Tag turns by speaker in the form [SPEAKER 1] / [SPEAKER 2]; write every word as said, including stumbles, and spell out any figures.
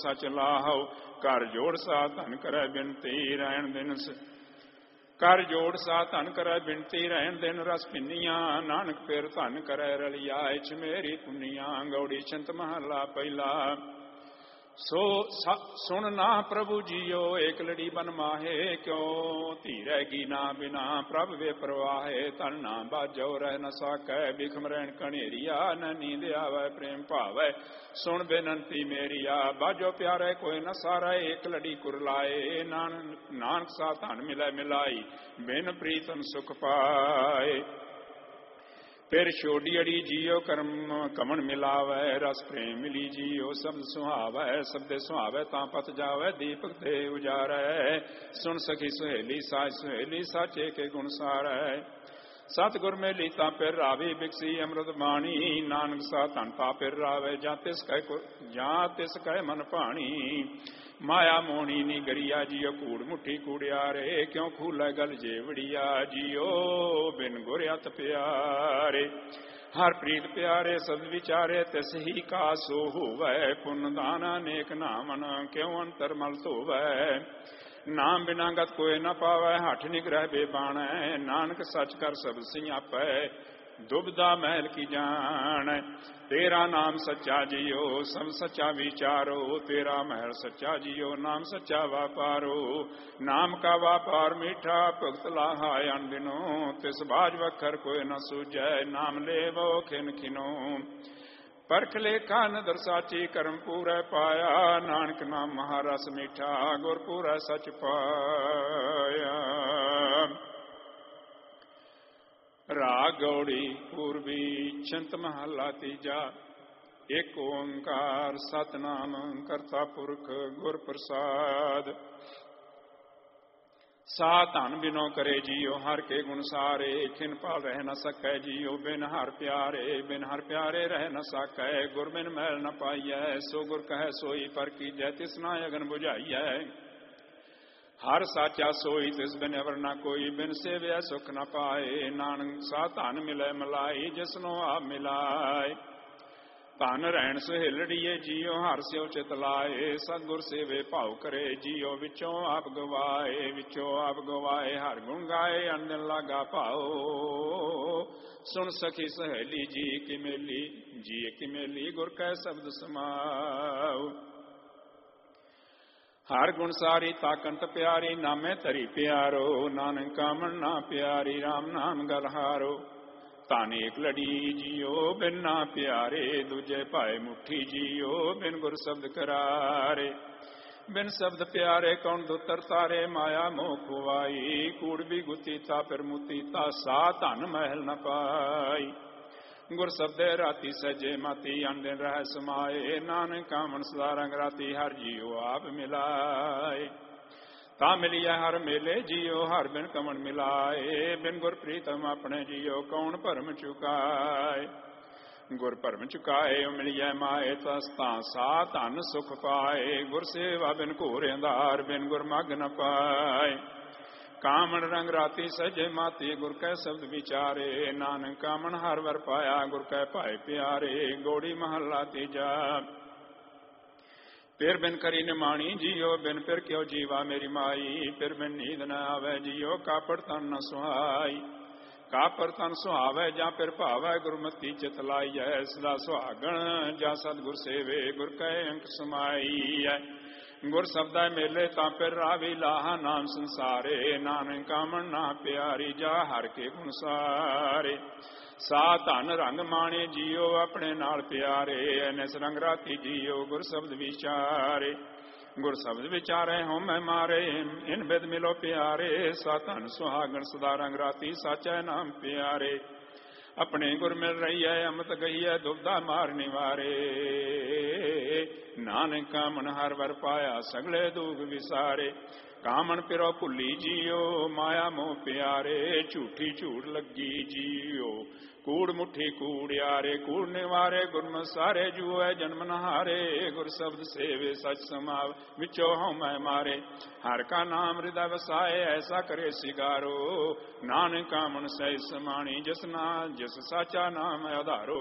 [SPEAKER 1] ਸਚ ਲਾਹੋ। ਕਰ ਜੋੜ ਸਾ ਧਨ ਕਰੈ ਬਿਨਤੀ ਰਹਿਣ ਦਿਨ ਕਰ ਜੋੜ ਸਾ ਧਨ ਕਰੈ ਬਿਨਤੀ ਰਹਿਣ ਦਿਨ ਰਸ ਪਿੰਨੀਆਂ। ਨਾਨਕ ਫਿਰ ਧਨ ਕਰੈ ਰਲਿਆ ਇਛ ਮੇਰੀ ਪੁੰਨੀਆਂ। ਗੌੜੀ ਛੰਤ ਮਹਲਾ ਪਹਿਲਾ। ਸੋ ਸੁਣ ਨਾ ਪ੍ਰਭੂ ਜੀਓ ਏਕ ਲੜੀ ਬਨ ਮਾਹੇ। ਕਿਉ ਧੀਰੈ ਗੀ ਨਾ ਬਿਨਾ ਪ੍ਰਭ ਵੇ ਪ੍ਰਵਾਹੇ। ਧਨ ਨਾ ਬਾਜੋ ਰਹਿ ਨ ਸਾਕੈ ਬਿਖਮ ਰਹਿਣ ਕਣੇਰੀਆ। ਨ ਨੀਂਦ ਆਵੈ ਪ੍ਰੇਮ ਭਾਵੈ ਸੁਣ ਬੇਨੰਤੀ ਮੇਰੀਆ। ਬਾਜੋ ਪਿਆਰੇ ਕੋਈ ਨ ਸਾਰੈ ਏਕ ਲੜੀ ਕੁਰਲਾਏ। ਨਾਨਕ ਨਾਨਕ ਸਾ ਧਨ ਮਿਲੈ ਮਿਲਾਈ ਬਿਨ ਪ੍ਰੀਤਮ ਸੁਖ ਪਾਏ। ਫਿਰ ਛੋਡੀ ਅੜੀ ਜੀਓ ਕਰਮ ਕਮਣ ਮਿਲਾਵੈ। ਰਸ ਪ੍ਰੇਮ ਮਿਲੀ ਜੀਓ ਸ਼ਬਦ ਸੁਹਾਵੈ। ਸ਼ਬਦੇ ਸੁਹਾਵੈ ਤਾਂ ਪਤ ਜਾਵੈ ਦੀਪਕ ਤੇ ਉਜਾਰੈ। ਸੁਣ ਸਖੀ ਸੁਹੇਲੀ ਸਾਜ ਸੁਹੇਲੀ ਸਾਚੇ ਕੇ ਗੁਣ ਸਾਰੈ। ਸਤਿਗੁਰ ਮੇਲੀ ਤਾਂ ਫਿਰ ਰਾਵੀ ਬਿਕਸੀ ਅੰਮ੍ਰਿਤ ਬਾਣੀ। ਨਾਨਕ ਸਾ ਧਨ ਤਾਂ ਫਿਰ ਰਾਵੈ ਜਾਂ ਤਿਸ ਕੈ ਜਾਂ ਤਿਸ ਕੈ ਮਨ ਭਾਣੀ। ਮਾਇਆ ਮੋਹਣੀ ਨੀ ਗਰੀਆ ਜੀਓ ਕੂੜ ਮੁੱਠੀ ਕੂੜਿਆਰੇ। ਕਿਉ ਖੂਲੈ ਗਲ ਜੇਵੜੀਆ ਜੀਓ ਬਿਨ ਗੁਰ ਅਤ ਪਿਆਰੇ। ਹਰ ਪ੍ਰੀਤ ਪਿਆਰੇ ਸਬਦ ਵਿਚਾਰੇ ਤਿਸ ਹੀ ਕਾ ਸੋ ਹੋਵੈ। ਪੁੰਨ ਦਾਨ ਅਨੇਕ ਨਾਮਨ ਕਿਉ ਅੰਤਰ ਮਲ ਧੋਵੈ। ਨਾਮ ਬਿਨਾ ਗਤ ਕੋਇ ਨ ਪਾਵੈ ਹਠ ਨਿਗ੍ਰਹਿ ਬੇਬਾਣੈ। ਨਾਨਕ ਸੱਚ ਕਰ ਸਬਦ ਸਿਆਪੈ ਦੁਬਦਾ ਮਹਿਲ ਕੀ ਜਾਣੈ। ਤੇਰਾ ਨਾਮ ਸੱਚਾ ਜੀਓ ਸਭ ਸੱਚਾ ਵਿਚਾਰੋ। ਤੇਰਾ ਮਹਿਲ ਸੱਚਾ ਜੀਓ ਨਾਮ ਸੱਚਾ ਵਾਪਾਰੋ। ਨਾਮ ਕਾ ਵਾਪਾਰ ਮੀਠਾ ਭਗਤ ਲਾਹਾ ਅਨਦਿਨੋ। ਤਿਸ ਬਾਜ ਵਖਰ ਕੋਈ ਨ ਸੂਝੈ ਨਾਮ ਲੇਵੋ ਖਿਨ ਖਿਨੋ। ਪਰਖ ਲੇਖਾ ਨਦਰ ਸਾਚੀ ਕਰਮ ਪੂਰੈ ਪਾਇਆ। ਨਾਨਕ ਨਾਮ ਮਹਾਰਸ ਮੀਠਾ ਗੁਰ ਪੂਰੈ ਸਚ ਪਾਇਆ। ਰਾਗ ਗੌੜੀ ਪੂਰਬੀ ਛੰਤ ਮਹਲਾ ਤੀਜਾ। ਏਕ ਓੰਕਾਰ ਸਤਿਨਾਮ ਕਰਤਾ ਪੁਰਖ ਗੁਰ ਪ੍ਰਸਾਦ। ਸਾ ਧਨ ਬਿਨੋ ਕਰੇ ਜੀਓ ਹਰ ਕੇ ਗੁਣ ਸਾਰੇ। ਖਿਨ ਪਾਲ ਰਹਿ ਨ ਸਕੈ ਜੀਓ ਬਿਨ ਹਰ ਪਿਆਰੇ। ਬਿਨ ਹਰ ਪਿਆਰੇ ਰਹਿ ਨ ਸਕੈ ਗੁਰ ਬਿਨ ਮੈਲ ਨ ਪਾਈਐ। ਸੋ ਗੁਰ ਕਹੈ ਸੋਈ ਪਰ ਕੀਜੈ ਤਿਸ ਨਾ ਅਗਨ ਬੁਝਾਈਐ। ਹਰ ਸਾਚਾ ਸੋਈ ਤਿਸ ਬਿਨ ਅਵਰ ਨ ਕੋਈ। ਬਿਨ ਸੇਵਿਆ ਸੁਖ ਨ ਪਾਏ। ਨਾਨਕ ਸਾ ਧਨ ਮਿਲੈ ਮਲਾਈ ਜਿਸਨੋ ਆਪ ਮਿਲਾਏ। ਧਨ ਰਹਿਣ ਸੁਹੇਲੜੀਏ ਜੀਓ ਹਰ ਸਿਉ ਚਿਤ ਲਾਏ। ਸਤਿਗੁਰ ਸੇਵੇ ਭਾਉ ਕਰੇ ਜੀਓ ਵਿੱਚੋਂ ਆਪ ਗਵਾਏ। ਵਿੱਚੋਂ ਆਪ ਗਵਾਏ ਹਰ ਗੁਣ ਗਾਏ ਅਨਦਿਨ ਲਾਗਾ ਭਾਉ। ਸੁਣ ਸਖੀ ਸਹੇਲੀ ਜੀ ਕੀ ਮੇਲੀ ਜੀ ਕੀ ਮੇਲੀ ਗੁਰ ਕੈ ਸ਼ਬਦ ਸਮਾਉ। ਹਰ ਗੁਣ ਸਾਰੀ ਤਾਕੰਤ ਪਿਆਰੀ ਨਾਮੇ ਧਰੀ ਪਿਆਰੋ। ਨਾਨਕ ਕਾਮਣ ਨਾ ਪਿਆਰੀ RAM ਨਾਮ ਗਲ ਹਾਰੋ। ਧਨ ਏਕ ਲੜੀ ਜੀਓ ਬਿਨ ਨਾ ਪਿਆਰੇ। ਦੂਜੇ ਭਾਏ ਮੁੱਠੀ ਜੀਓ ਬਿਨ ਗੁਰ ਸ਼ਬਦ ਕਰਾਰੇ। ਬਿਨ ਸ਼ਬਦ ਪਿਆਰੇ ਕੌਣ ਦੁਤਰ ਤਾਰੇ। ਮਾਇਆ ਮੋਹ ਖੁਆਈ ਕੂੜ ਵੀ ਗੁਤੀ ਤਾ ਫਿਰ ਮੁਤੀ ਤਾ। ਸਾ ਧਨ ਮਹਿਲ ਨ ਪਾਈ। ਗੁਰ ਸ਼ਬਦੇ ਰਾਤੀ ਸਜੇ ਮਾਤੀ ਅਨਦਿਨ ਰਹਿ ਸਮਾਏ। ਨਾਨਕ ਕਾਮਣ ਸਦਾ ਰੰਗ ਰਾਤੀ ਹਰ ਜੀਓ ਆਪ ਮਿਲਾਏ। ਤਾਂ ਮਿਲਿਆ ਹਰ ਮੇਲੇ ਜੀਓ ਹਰ ਬਿਨ ਕਮਣ ਮਿਲਾਏ। ਬਿਨ ਗੁਰ ਪ੍ਰੀਤਮ ਆਪਣੇ ਜੀਓ ਕੌਣ ਭਰਮ ਚੁਕਾਏ। ਗੁਰ ਭਰਮ ਚੁਕਾਏ ਮਿਲਿਆ ਮਾਏ ਤਸ ਤਾਂ ਸਾ ਧਨ ਸੁਖ ਪਾਏ। ਗੁਰ ਸੇਵਾ ਬਿਨ ਘੋਰ ਅੰਧਾਰ ਬਿਨ ਗੁਰ ਮਗ ਨ ਪਾਏ। ਕਾਮਣ ਰੰਗ ਰਾਤੀ ਸਜੇ ਮਾਤੀ ਗੁਰ ਕੈ ਸ਼ਬਦ ਵਿਚਾਰੇ। ਨਾਨਕ ਕਾਮਣ ਹਰ ਵਰ ਪਾਇਆ ਗੁਰ ਕੈ ਭਾਏ ਪਿਆਰੇ। ਗੌੜੀ ਮਹਲਾ ਤੀਜਾ। ਫਿਰ ਬਿਨ ਕਰੀ ਨਿਮਾਣੀ ਜੀਓ ਬਿਨ ਫਿਰ ਕਿਉ ਜੀਵਾ ਮੇਰੀ ਮਾਈ। ਫਿਰ ਬਿਨ ਨੀਂਦ ਨ ਆਵੈ ਜੀਓ ਕਾਪੜ ਤਨ ਨ ਸੁਹਾਈ। ਕਾਪੜ ਤਨ ਸੁਹਾਵੈ ਜਾਂ ਫਿਰ ਭਾਵੈ ਗੁਰਮਤੀ ਚਿਤ ਲਾਈਐ। ਸਦਾ ਸੁਹਾਗਣ ਜਾਂ ਸਤਿਗੁਰ ਸੇਵੇ ਗੁਰ ਕੈ ਅੰਕ ਸਮਾਈਐ। ਗੁਰ ਸ਼ਬਦੈ ਮੇਲੇ ਤਾਂ ਫਿਰ ਰਾਵੀ ਲਾਹਾ ਨਾਮ ਸੰਸਾਰੇ। ਨਾਨਕ ਕਾਮਣ ਨਾ ਪਿਆਰੀ ਜਾ ਹਰ ਕੇ ਗੁਣ ਸਾਰੇ। ਸਾ ਧਨ ਰੰਗ ਮਾਣੇ ਜੀਓ ਆਪਣੇ ਨਾਲ ਪਿਆਰੇ। ਐਨਸ ਰੰਗ ਰਾਤੀ ਜੀਓ ਗੁਰ ਸ਼ਬਦ ਵਿਚਾਰੇ। ਗੁਰ ਸ਼ਬਦ ਵਿਚਾਰੇ ਹਉਮੈ ਮਾਰੇ ਇਨ ਬਿਦ ਮਿਲੋ ਪਿਆਰੇ। ਸਾ ਧਨ ਸੁਹਾਗਣ ਸਦਾ ਰੰਗ ਰਾਤੀ ਸਾਚੈ ਨਾਮ ਪਿਆਰੇ। ਆਪਣੇ ਗੁਰ ਮਿਲ ਰਹੀ ਹੈ ਅੰਮ੍ਰਿਤ ਗਈ ਹੈ ਦੁਬਦਾ ਮਾਰ ਨਿਵਾਰੇ। ਨਾਨਕ ਕਾਮਣ ਹਰ ਵਰ ਪਾਇਆ ਸਗਲੇ ਦੂਖ ਵਿਸਾਰੇ। ਕਾਮਣ ਪਿਰੋ ਭੁੱਲੀ ਜੀਓ ਮਾਇਆ ਮੋਹ ਪਿਆਰੇ। ਝੂਠੀ ਝੂਠ ਲੱਗੀ ਜੀਓ ਕੂੜ ਮੁੱਠੀ ਕੂੜਿਆਰੇ। ਕੂੜ ਨਿਵਾਰੇ ਗੁਰਮਤਿ ਸਾਰੇ ਜੂਐ ਜਨਮ ਨਹਾਰੇ। ਗੁਰ ਸ਼ਬਦ ਸੇਵੇ ਸਚ ਸਮਾਵ ਵਿੱਚੋ ਹਉਮੈ ਮਾਰੇ। ਹਰ ਕਾ ਨਾਮ ਹਿਰਦੈ ਵਸਾਏ ਐਸਾ ਕਰੇ ਸਿਗਾਰੋ। ਨਾਨਕ ਕਾਮਣ ਸਹਿ ਸਮਾਣੀ ਜਿਸ ਨਾ ਜਿਸ ਸਾਚਾ ਨਾਮ ਆਧਾਰੋ।